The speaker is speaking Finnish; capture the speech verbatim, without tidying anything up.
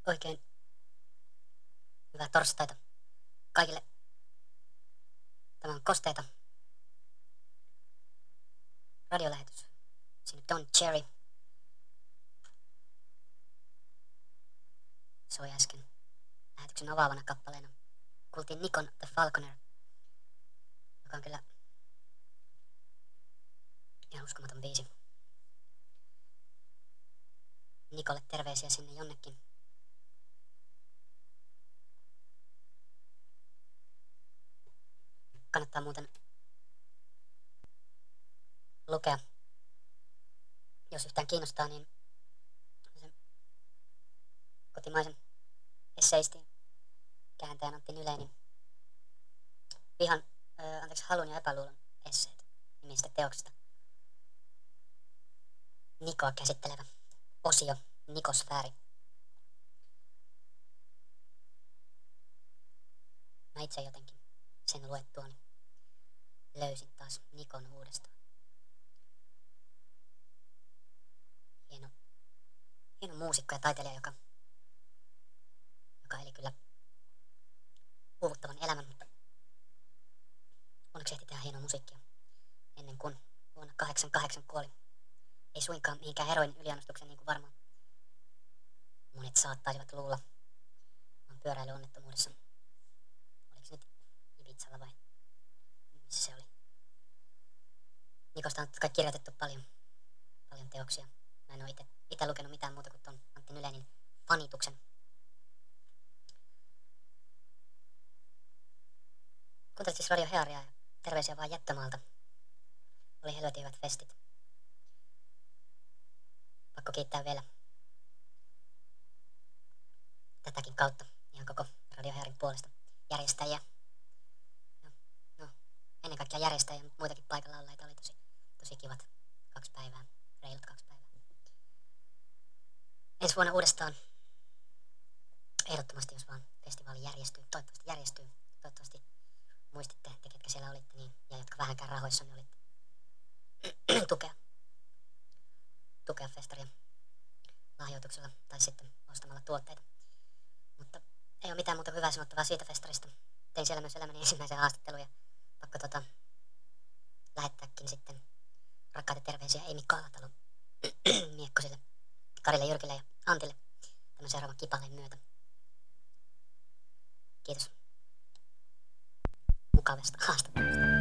Oikein hyvää torstaita kaikille. Tämä on Kosteita radiolähetys. Sinne Don Cherry soi äsken lähetyksen avaavana kappaleena. Kuultiin Nikon The Falconer, joka on kyllä ihan uskomaton biisi. Nikolle terveisiä sinne jonnekin. Kannattaa muuten lukea, jos yhtään kiinnostaa, niin sen kotimaisen esseistin kääntäjän Antti Nylenin vihan, äh, anteeksi, halun ja epäluulon esseet nimistä teoksesta. Nikoa käsittelevä osio, Nikosfääri. Mä itse jotenkin sen luettuani löysin taas Nikon uudestaan. Hieno, hieno muusikko ja taiteilija, joka, joka eli kyllä uuvuttavan elämän, mutta onneksi ehti tehdä hienoa musiikkia ennen kuin vuonna kahdeksankymmentäkahdeksan kuoli. Ei suinkaan mihinkään heroin yliannostuksen, niin kuin varmaan monet saattaisivat luulla, vaan pyöräilyonnettomuudessa. Oliko se nyt Ibizalla vai missä se oli? Nikosta on kai kirjoitettu paljon, paljon teoksia. Mä en ole ite, ite lukenut mitään muuta kuin ton Antti Nylenin Fanituksen. Kuuntelit siis Radio Hearia ja terveisiä vaan Jättömaalta. Oli helvetin hyvät festit. Pakko kiittää vielä tätäkin kautta ihan koko Radio Hearin puolesta järjestäjiä. No, no, ennen kaikkea järjestäjiä, mutta muitakin paikalla olleita oli tosi, tosi kivat kaksi päivää, reilut kaksi päivää. Ensi vuonna uudestaan, ehdottomasti jos vaan festivaali järjestyy, toivottavasti järjestyy, toivottavasti muistitte, te ketkä siellä olitte, niin, ja jotka vähänkään rahoissa niin olitte tukea, tukea festaria lahjoituksella tai sitten ostamalla tuotteita. Mutta ei ole mitään muuta hyvää sanottavaa siitä festarista. Tein siellä myös elämäni ensimmäisen haastattelun ja pakko tota, lähettääkin sitten rakkaita terveisiä Eimi Kaalatalo Miekkosille, Karille, Jyrkille ja Antille tämän seuraavan kipaleen myötä. Kiitos mukavasta haastattelusta.